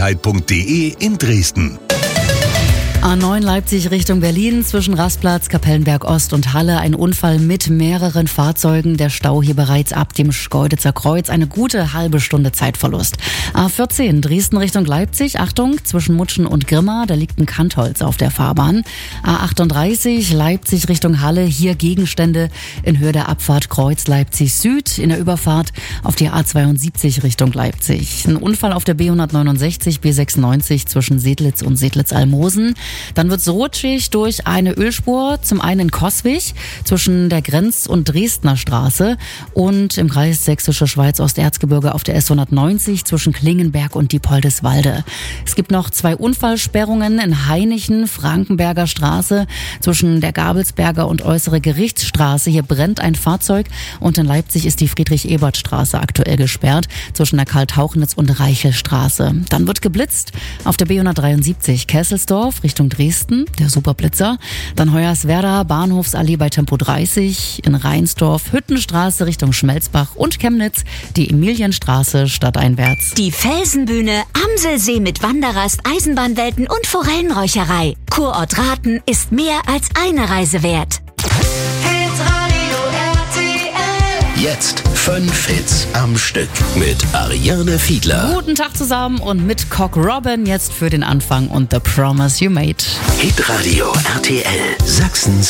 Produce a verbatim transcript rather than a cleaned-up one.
punkt de in Dresden. A neun Leipzig Richtung Berlin zwischen Rastplatz, Kapellenberg Ost und Halle. Ein Unfall mit mehreren Fahrzeugen. Der Stau hier bereits ab dem Schkeuditzer Kreuz. Eine gute halbe Stunde Zeitverlust. A vierzehn Dresden Richtung Leipzig. Achtung, zwischen Mutschen und Grimma. Da liegt ein Kantholz auf der Fahrbahn. A achtunddreißig Leipzig Richtung Halle. Hier Gegenstände in Höhe der Abfahrt Kreuz Leipzig Süd. In der Überfahrt auf die A zweiundsiebzig Richtung Leipzig. Ein Unfall auf der B hundertneunundsechzig, B sechsundneunzig zwischen Sedlitz und Sedlitz-Almosen. Dann wird's rutschig durch eine Ölspur, zum einen in Coswig zwischen der Grenz- und Dresdner Straße und im Kreis Sächsische Schweiz Osterzgebirge auf der S hundertneunzig zwischen Klingenberg und Diepoldeswalde. Es gibt noch zwei Unfallsperrungen in Hainichen, Frankenberger Straße zwischen der Gabelsberger und Äußere Gerichtsstraße. Hier brennt ein Fahrzeug und in Leipzig ist die Friedrich-Ebert-Straße aktuell gesperrt zwischen der Karl-Tauchnitz und Reichelstraße. Dann wird geblitzt auf der B hundertdreiundsiebzig Kesselsdorf Richtung Dresden, der Superblitzer. Dann Hoyerswerda, Bahnhofsallee bei Tempo dreißig, in Rheinsdorf, Hüttenstraße Richtung Schmelzbach und Chemnitz, die Emilienstraße stadteinwärts. Die Felsenbühne, Amselsee mit Wanderrast, Eisenbahnwelten und Forellenräucherei. Kurort Rathen ist mehr als eine Reise wert. Jetzt fünf Hits am Stück mit Ariane Fiedler. Guten Tag zusammen und mit Cock Robin jetzt für den Anfang und The Promise You Made. Hitradio R T L, Sachsens